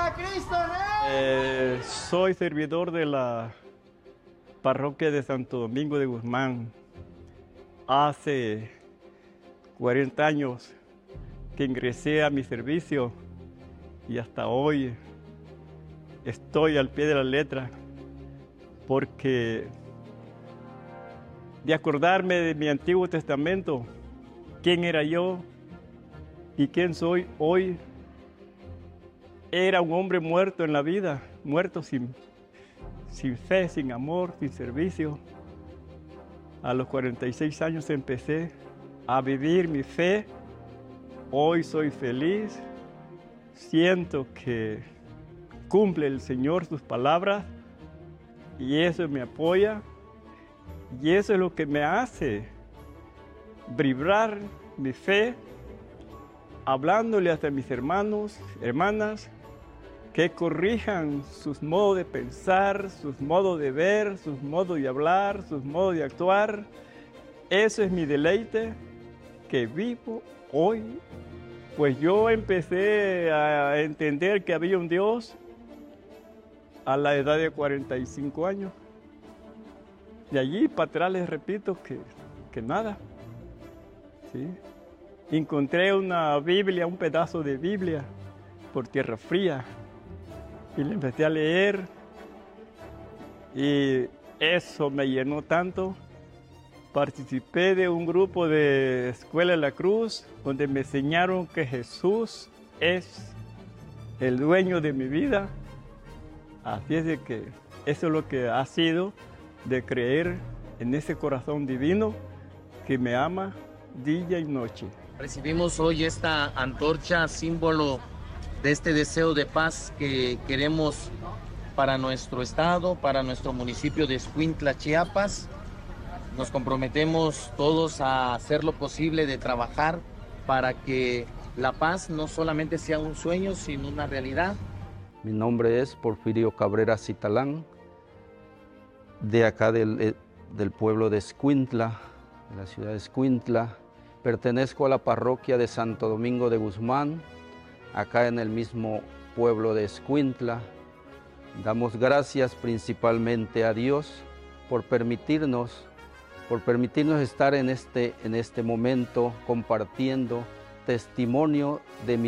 ¡Viva Cristo Rey! Soy servidor de la parroquia de Santo Domingo de Guzmán. Hace 40 años que ingresé a mi servicio y hasta hoy estoy al pie de la letra, porque de acordarme de mi Antiguo Testamento, quién era yo y quién soy hoy, era un hombre muerto en la vida, muerto sin fe, sin amor, sin servicio. A los 46 años empecé a vivir mi fe. Hoy soy feliz. Siento que cumple el Señor sus palabras y eso me apoya y eso es lo que me hace vibrar mi fe, hablándole hasta mis hermanos, hermanas, que corrijan sus modos de pensar, sus modos de ver, sus modos de hablar, sus modos de actuar. Eso es mi deleite que vivo hoy. Pues yo empecé a entender que había un Dios a la edad de 45 años. De allí para atrás les repito que nada. ¿Sí? Encontré una Biblia, un pedazo de Biblia por tierra fría. Y le empecé a leer y eso me llenó tanto. Participé de un grupo de Escuela de la Cruz donde me enseñaron que Jesús es el dueño de mi vida. Así es de que eso es lo que ha sido de creer en ese corazón divino que me ama día y noche. Recibimos hoy esta antorcha, símbolo de este deseo de paz que queremos para nuestro estado, para nuestro municipio de Escuintla, Chiapas. Nos comprometemos todos a hacer lo posible de trabajar para que la paz no solamente sea un sueño, sino una realidad. Mi nombre es Porfirio Cabrera Citalán, de acá del pueblo de Escuintla, de la ciudad de Escuintla. Pertenezco a la parroquia de Santo Domingo de Guzmán, acá en el mismo pueblo de Escuintla. Damos gracias principalmente a Dios por permitirnos estar en este momento compartiendo testimonio de mi